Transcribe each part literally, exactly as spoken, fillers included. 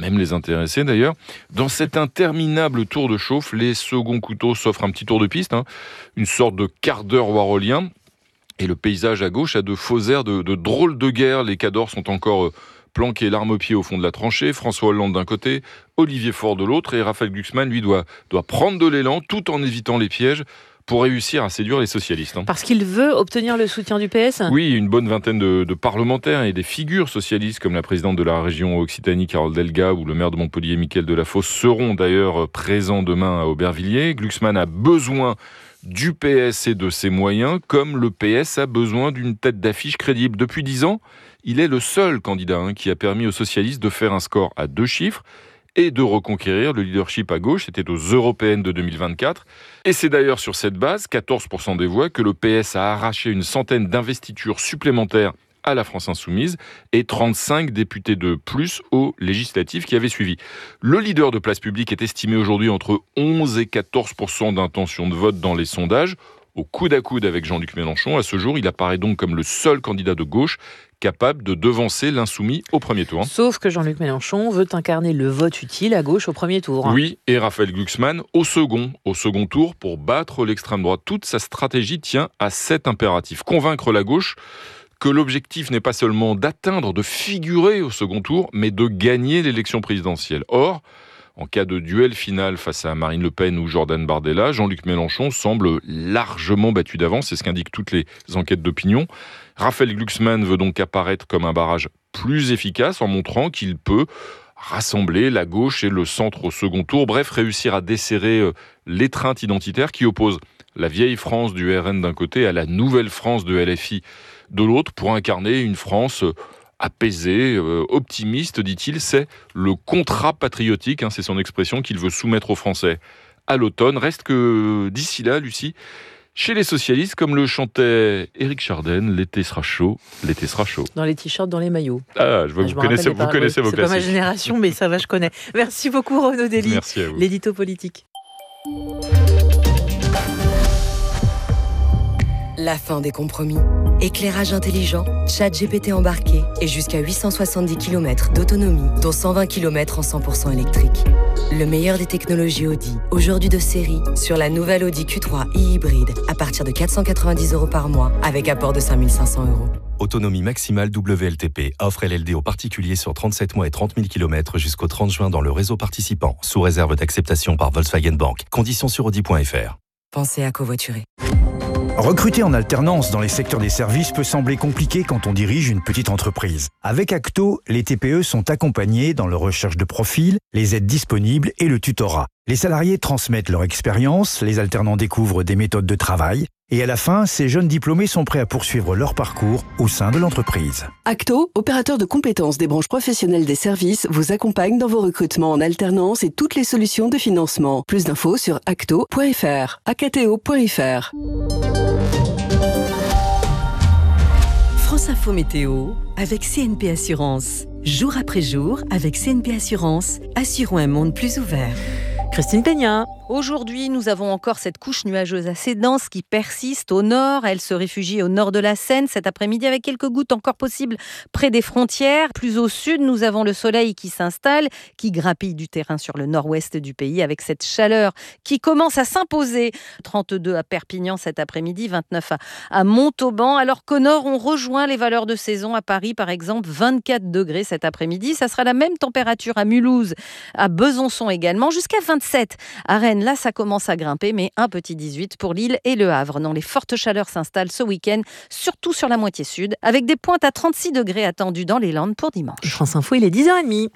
même les intéressés d'ailleurs. Dans cet interminable tour de chauffe, les seconds couteaux s'offrent un petit tour de piste, hein, une sorte de quart d'heure warolien. Et le paysage à gauche a de faux airs de, de drôles de guerre. Les cadors sont encore euh, planqués l'arme au pied au fond de la tranchée. François Hollande d'un côté, Olivier Faure de l'autre. Et Raphaël Glucksmann, lui, doit, doit prendre de l'élan tout en évitant les pièges pour réussir à séduire les socialistes. Hein. Parce qu'il veut obtenir le soutien du P S ? Oui, une bonne vingtaine de, de parlementaires et des figures socialistes comme la présidente de la région Occitanie, Carole Delga, ou le maire de Montpellier, Mickaël Delafosse, seront d'ailleurs présents demain à Aubervilliers. Glucksmann a besoin du P S et de ses moyens, comme le P S a besoin d'une tête d'affiche crédible. Depuis dix ans, il est le seul candidat hein, qui a permis aux socialistes de faire un score à deux chiffres et de reconquérir le leadership à gauche. C'était aux européennes de deux mille vingt-quatre. Et c'est d'ailleurs sur cette base, quatorze pour cent des voix, que le P S a arraché une centaine d'investitures supplémentaires à la France Insoumise et trente-cinq députés de plus aux législatives qui avaient suivi. Le leader de Place Publique est estimé aujourd'hui entre onze et quatorze pour cent d'intention de vote dans les sondages. Au coude à coude avec Jean-Luc Mélenchon, à ce jour, il apparaît donc comme le seul candidat de gauche capable de devancer l'insoumis au premier tour. Sauf que Jean-Luc Mélenchon veut incarner le vote utile à gauche au premier tour. Oui, et Raphaël Glucksmann au second, au second tour pour battre l'extrême droite. Toute sa stratégie tient à cet impératif. Convaincre la gauche que l'objectif n'est pas seulement d'atteindre, de figurer au second tour, mais de gagner l'élection présidentielle. Or, en cas de duel final face à Marine Le Pen ou Jordan Bardella, Jean-Luc Mélenchon semble largement battu d'avance, c'est ce qu'indiquent toutes les enquêtes d'opinion. Raphaël Glucksmann veut donc apparaître comme un barrage plus efficace en montrant qu'il peut rassembler la gauche et le centre au second tour, bref, réussir à desserrer l'étreinte identitaire qui oppose la vieille France du R N d'un côté à la nouvelle France de L F I de l'autre, pour incarner une France apaisé, euh, optimiste, dit-il. C'est le contrat patriotique, hein, c'est son expression qu'il veut soumettre aux Français à l'automne. Reste que d'ici là, Lucie, chez les socialistes, comme le chantait Éric Chardin, l'été sera chaud, l'été sera chaud. Dans les t-shirts, dans les maillots. Ah, je vois que je vous connaissez, vous connaissez vos c'est classiques. C'est pas ma génération, mais ça va, je connais. Merci beaucoup, Renaud Dely. Merci à vous. L'édito politique. La fin des compromis. Éclairage intelligent, chat G P T embarqué et jusqu'à huit cent soixante-dix kilomètres d'autonomie, dont cent vingt kilomètres en cent pour cent électrique. Le meilleur des technologies Audi, aujourd'hui de série, sur la nouvelle Audi Q trois e-hybride, à partir de quatre cent quatre-vingt-dix euros par mois, avec apport de cinq mille cinq cents euros. Autonomie maximale W L T P. Offre L L D aux particuliers sur trente-sept mois et trente mille kilomètres jusqu'au trente juin dans le réseau participant, sous réserve d'acceptation par Volkswagen Bank. Conditions sur audi point f r. Pensez à covoiturer. Recruter en alternance dans les secteurs des services peut sembler compliqué quand on dirige une petite entreprise. Avec Acto, les T P E sont accompagnés dans leur recherche de profil, les aides disponibles et le tutorat. Les salariés transmettent leur expérience, les alternants découvrent des méthodes de travail et à la fin, ces jeunes diplômés sont prêts à poursuivre leur parcours au sein de l'entreprise. Acto, opérateur de compétences des branches professionnelles des services, vous accompagne dans vos recrutements en alternance et toutes les solutions de financement. Plus d'infos sur acto point f r, acto point f r. France Info Météo avec C N P Assurance. Jour après jour, avec C N P Assurance, assurons un monde plus ouvert. Christine Peña. Aujourd'hui, nous avons encore cette couche nuageuse assez dense qui persiste au nord. Elle se réfugie au nord de la Seine cet après-midi avec quelques gouttes encore possibles près des frontières. Plus au sud, nous avons le soleil qui s'installe, qui grappille du terrain sur le nord-ouest du pays avec cette chaleur qui commence à s'imposer. trente-deux à Perpignan cet après-midi, vingt-neuf à, à Montauban. Alors qu'au nord, on rejoint les valeurs de saison. À Paris, par exemple, vingt-quatre degrés cet après-midi. Ça sera la même température à Mulhouse, à Besançon également, jusqu'à vingt-sept à Rennes. Là, ça commence à grimper, mais un petit dix-huit pour Lille et Le Havre. Non, les fortes chaleurs s'installent ce week-end, surtout sur la moitié sud, avec des pointes à trente-six degrés attendues dans les Landes pour dimanche. France Info, il est dix heures trente.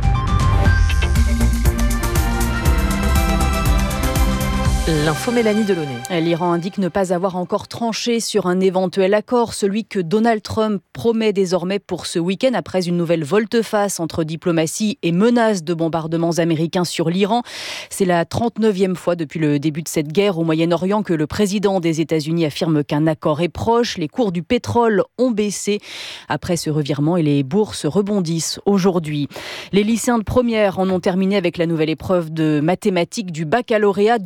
L'info Mélanie Delaunay. L'Iran indique ne pas avoir encore tranché sur un éventuel accord, celui que Donald Trump promet désormais pour ce week-end après une nouvelle volte-face entre diplomatie et menaces de bombardements américains sur l'Iran. C'est la trente-neuvième fois depuis le début de cette guerre au Moyen-Orient que le président des États-Unis affirme qu'un accord est proche. Les cours du pétrole ont baissé après ce revirement et les bourses rebondissent aujourd'hui. Les lycéens de première en ont terminé avec la nouvelle épreuve de mathématiques du baccalauréat. Deux heures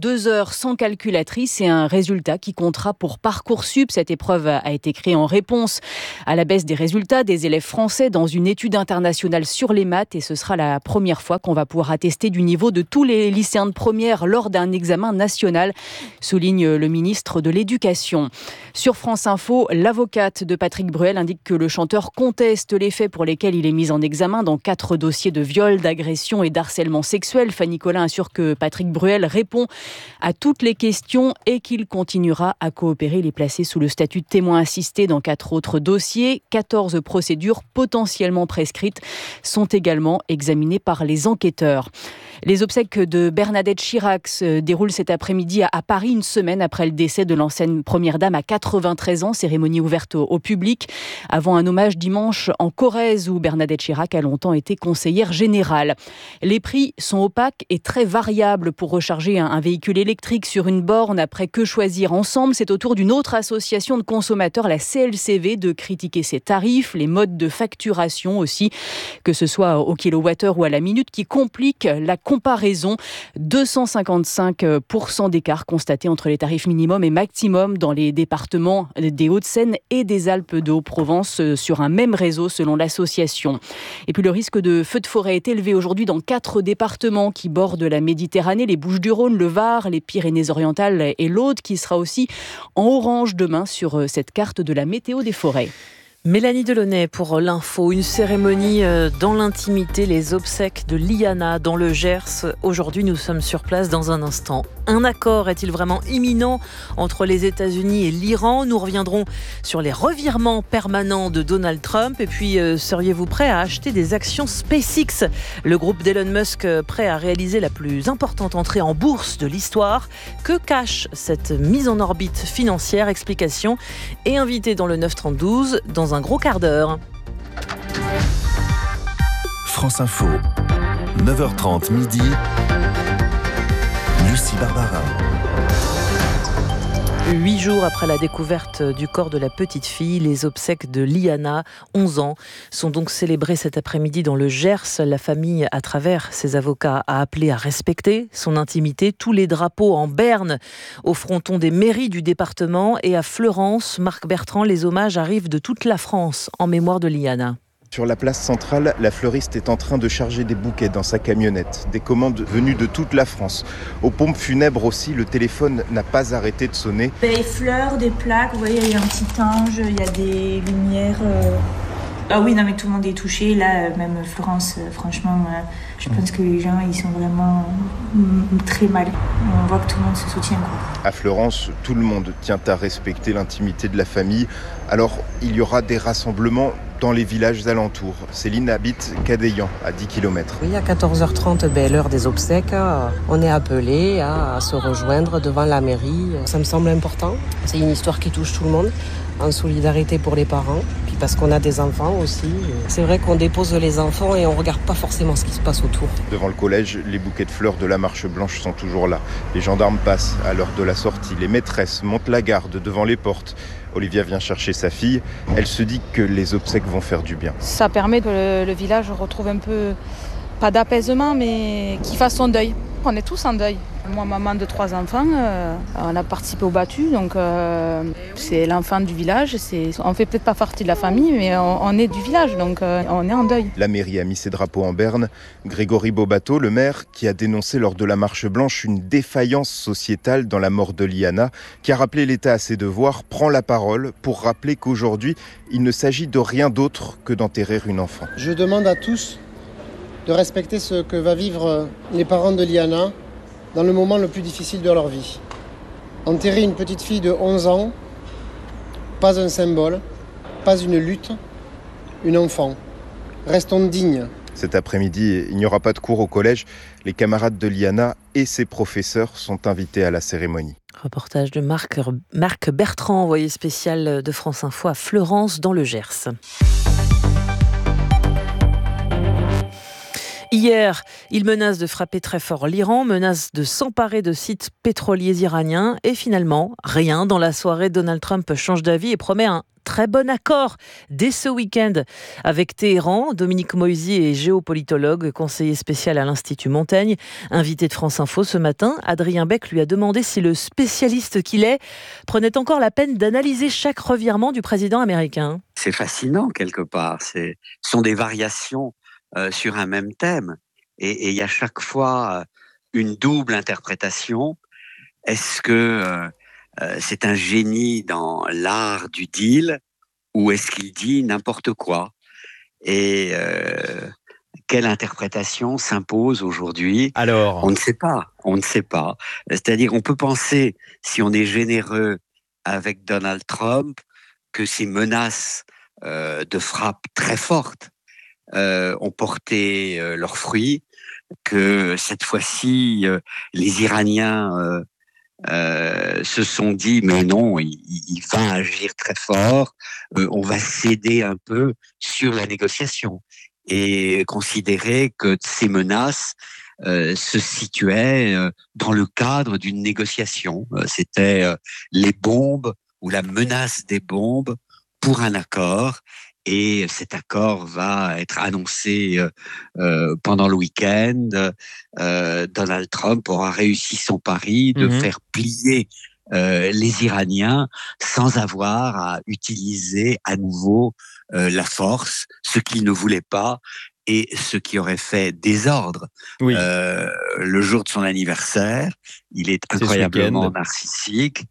heures sans calculatrice et un résultat qui comptera pour Parcoursup. Cette épreuve a été créée en réponse à la baisse des résultats des élèves français dans une étude internationale sur les maths et ce sera la première fois qu'on va pouvoir attester du niveau de tous les lycéens de première lors d'un examen national, souligne le ministre de l'Éducation. Sur France Info, l'avocate de Patrick Bruel indique que le chanteur conteste les faits pour lesquels il est mis en examen dans quatre dossiers de viol, d'agression et d'harcèlement sexuel. Fanny Collin assure que Patrick Bruel répond à toutes les questions et qu'il continuera à coopérer. Il est placé sous le statut de témoin assisté dans quatre autres dossiers. quatorze procédures potentiellement prescrites sont également examinées par les enquêteurs. Les obsèques de Bernadette Chirac se déroulent cet après-midi à Paris, une semaine après le décès de l'ancienne première dame à quatre-vingt-treize ans. Cérémonie ouverte au public avant un hommage dimanche en Corrèze où Bernadette Chirac a longtemps été conseillère générale. Les prix sont opaques et très variables pour recharger un véhicule électrique sur une borne. Après Que Choisir Ensemble, c'est au tour d'une autre association de consommateurs, la C L C V, de critiquer ses tarifs, les modes de facturation aussi, que ce soit au kilowattheure ou à la minute, qui compliquent la comparaison. deux cent cinquante-cinq pour cent d'écart constaté entre les tarifs minimum et maximum dans les départements des Hauts-de-Seine et des Alpes de Haute-Provence sur un même réseau selon l'association. Et puis le risque de feu de forêt est élevé aujourd'hui dans quatre départements qui bordent la Méditerranée, les Bouches-du-Rhône, le Var, les Pyrénées-Orientales et l'Aude, qui sera aussi en orange demain sur cette carte de la météo des forêts. Mélanie Delaunay pour l'info. Une cérémonie dans l'intimité, les obsèques de Liana dans le Gers. Aujourd'hui, nous sommes sur place dans un instant. Un accord est-il vraiment imminent entre les États-Unis et l'Iran ? Nous reviendrons sur les revirements permanents de Donald Trump. Et puis, euh, seriez-vous prêt à acheter des actions SpaceX ? Le groupe d'Elon Musk prêt à réaliser la plus importante entrée en bourse de l'histoire. Que cache cette mise en orbite financière ? Explication et invité dans le neuf trente-douze dans un gros quart d'heure. France Info, neuf heures trente midi, Lucie Barbara. Huit jours après la découverte du corps de la petite fille, les obsèques de Liana, onze ans, sont donc célébrées cet après-midi dans le Gers. La famille, à travers ses avocats, a appelé à respecter son intimité. Tous les drapeaux en berne au fronton des mairies du département et à Fleurance, Marc Bertrand, les hommages arrivent de toute la France en mémoire de Liana. Sur la place centrale, la fleuriste est en train de charger des bouquets dans sa camionnette. Des commandes venues de toute la France. Aux pompes funèbres aussi, le téléphone n'a pas arrêté de sonner. Des fleurs, des plaques, vous voyez, il y a un petit ange, il y a des lumières. Euh... Ah oui, non mais tout le monde est touché. Là, même Florence, franchement, je pense que les gens, ils sont vraiment très mal. On voit que tout le monde se soutient, quoi. À Florence, tout le monde tient à respecter l'intimité de la famille. Alors, il y aura des rassemblements dans les villages alentours. Céline habite Cadayan, à dix kilomètres. Oui, à quatorze heures trente, ben, l'heure des obsèques, on est appelé à se rejoindre devant la mairie. Ça me semble important. C'est une histoire qui touche tout le monde, en solidarité pour les parents, puis parce qu'on a des enfants aussi. C'est vrai qu'on dépose les enfants et on ne regarde pas forcément ce qui se passe autour. Devant le collège, les bouquets de fleurs de la marche blanche sont toujours là. Les gendarmes passent à l'heure de la sortie. Les maîtresses montent la garde devant les portes. Olivia vient chercher sa fille. Elle se dit que les obsèques vont faire du bien. Ça permet que le, le village retrouve un peu, pas d'apaisement, mais qu'il fasse son deuil. On est tous en deuil. Moi, maman de trois enfants, euh, on a participé au battu, donc euh, c'est l'enfant du village. C'est, on fait peut-être pas partie de la famille, mais on, on est du village, donc euh, on est en deuil. La mairie a mis ses drapeaux en berne. Grégory Bobato, le maire, qui a dénoncé lors de la marche blanche une défaillance sociétale dans la mort de Liana, qui a rappelé l'État à ses devoirs, prend la parole pour rappeler qu'aujourd'hui, il ne s'agit de rien d'autre que d'enterrer une enfant. Je demande à tous de respecter ce que va vivre les parents de Liana dans le moment le plus difficile de leur vie. Enterrer une petite fille de onze ans, pas un symbole, pas une lutte, une enfant. Restons dignes. Cet après-midi, il n'y aura pas de cours au collège. Les camarades de Liana et ses professeurs sont invités à la cérémonie. Reportage de Marc, Marc Bertrand, envoyé spécial de France Info à Fleurance dans le Gers. Hier, il menace de frapper très fort l'Iran, menace de s'emparer de sites pétroliers iraniens et finalement, rien. Dans la soirée, Donald Trump change d'avis et promet un très bon accord dès ce week-end avec Téhéran. Dominique Moisy est géopolitologue, conseiller spécial à l'Institut Montaigne. Invité de France Info ce matin, Adrien Beck lui a demandé si le spécialiste qu'il est prenait encore la peine d'analyser chaque revirement du président américain. C'est fascinant quelque part. C'est, ce sont des variations euh, sur un même thème. Et il y a chaque fois euh, une double interprétation. Est-ce que euh, euh, c'est un génie dans l'art du deal ou est-ce qu'il dit n'importe quoi ? Et euh, quelle interprétation s'impose aujourd'hui ? Alors, on ne sait pas. On ne sait pas. C'est-à-dire, on peut penser, si on est généreux avec Donald Trump, que ces menaces euh, de frappe très fortes euh, ont porté euh, leurs fruits, que cette fois-ci, euh, les Iraniens euh, euh, se sont dit, mais non, il, il va agir très fort, euh, on va céder un peu sur la négociation, et considérer que ces menaces euh, se situaient euh, dans le cadre d'une négociation. Euh, c'était euh, les bombes ou la menace des bombes pour un accord. Et cet accord va être annoncé euh, euh, pendant le week-end. Euh, Donald Trump aura réussi son pari de mmh. faire plier euh, les Iraniens sans avoir à utiliser à nouveau euh, la force, ce qu'il ne voulait pas et ce qui aurait fait désordre. Oui. Euh, le jour de son anniversaire, il est incroyablement est narcissique,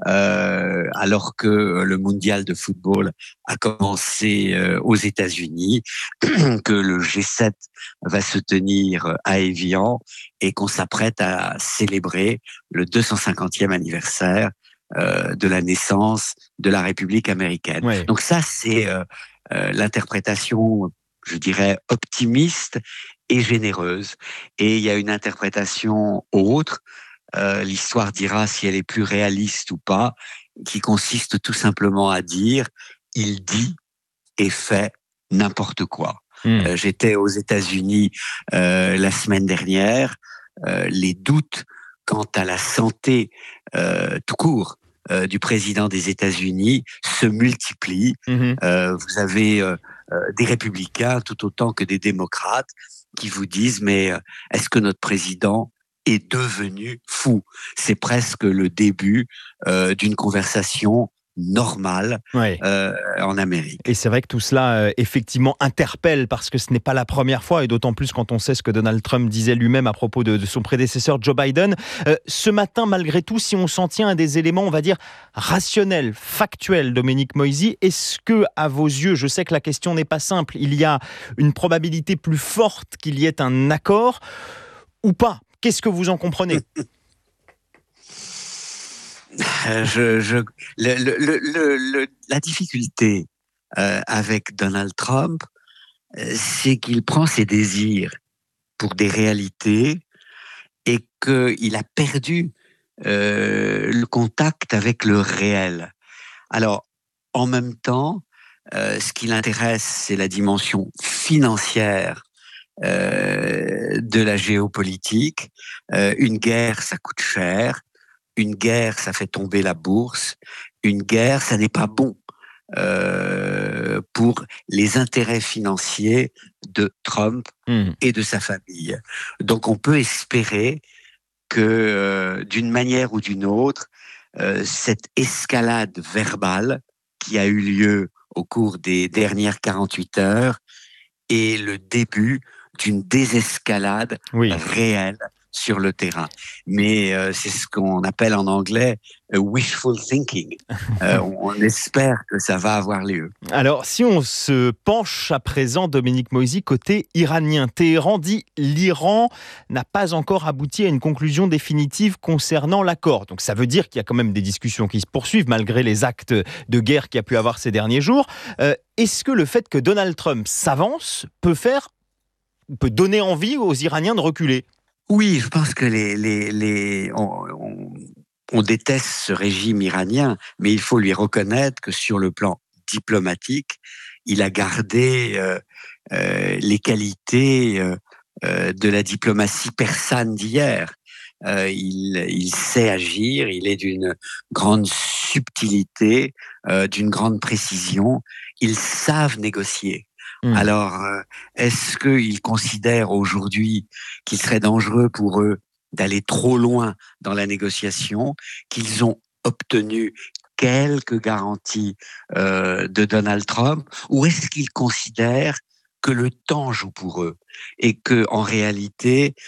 euh, alors que le mondial de football a commencé euh, aux États-Unis, que le G sept va se tenir à Évian et qu'on s'apprête à célébrer le deux cent cinquantième anniversaire euh, de la naissance de la République américaine. Oui. Donc ça, c'est euh, euh, l'interprétation, je dirais, optimiste et généreuse. Et il y a une interprétation autre, euh, l'histoire dira si elle est plus réaliste ou pas, qui consiste tout simplement à dire « il dit et fait n'importe quoi mmh. ». Euh, j'étais aux États-Unis euh, la semaine dernière. Euh, les doutes quant à la santé euh, tout court euh, du président des États-Unis se multiplient. Mmh. Euh, vous avez... Euh, Euh, des républicains tout autant que des démocrates qui vous disent mais euh, est-ce que notre président est devenu fou ? C'est presque le début euh, d'une conversation normale ouais. euh, en Amérique. Et c'est vrai que tout cela euh, effectivement interpelle parce que ce n'est pas la première fois et d'autant plus quand on sait ce que Donald Trump disait lui-même à propos de, de son prédécesseur Joe Biden. Euh, ce matin, malgré tout, si on s'en tient à des éléments, on va dire rationnels, factuels, Dominique Moisy, est-ce que, à vos yeux, je sais que la question n'est pas simple, il y a une probabilité plus forte qu'il y ait un accord ou pas ? Qu'est-ce que vous en comprenez ? Je, je, le, le, le, le, la difficulté euh, avec Donald Trump, euh, c'est qu'il prend ses désirs pour des réalités et qu'il a perdu euh, le contact avec le réel. Alors, en même temps, euh, ce qui l'intéresse, c'est la dimension financière euh, de la géopolitique. Euh, une guerre, ça coûte cher. Une guerre, ça fait tomber la bourse. Une guerre, ça n'est pas bon euh, pour les intérêts financiers de Trump mmh. et de sa famille. Donc, on peut espérer que, euh, d'une manière ou d'une autre, euh, cette escalade verbale qui a eu lieu au cours des dernières quarante-huit heures est le début d'une désescalade oui. réelle sur le terrain. Mais euh, c'est ce qu'on appelle en anglais uh, wishful thinking. Euh, on, on espère que ça va avoir lieu. Alors, si on se penche à présent, Dominique Moisy, côté iranien, Téhéran dit l'Iran n'a pas encore abouti à une conclusion définitive concernant l'accord. Donc ça veut dire qu'il y a quand même des discussions qui se poursuivent malgré les actes de guerre qu'il y a pu avoir ces derniers jours. Euh, est-ce que le fait que Donald Trump s'avance peut faire, peut donner envie aux Iraniens de reculer ? Oui, je pense que les, les, les, on, on, on déteste ce régime iranien, mais il faut lui reconnaître que sur le plan diplomatique, il a gardé euh, euh, les qualités euh, euh, de la diplomatie persane d'hier. Euh, il, il sait agir, il est d'une grande subtilité, euh, d'une grande précision. Ils savent négocier. Mmh. Alors, euh, est-ce qu'ils considèrent aujourd'hui qu'il serait dangereux pour eux d'aller trop loin dans la négociation, qu'ils ont obtenu quelques garanties euh, de Donald Trump, ou est-ce qu'ils considèrent que le temps joue pour eux et que en réalité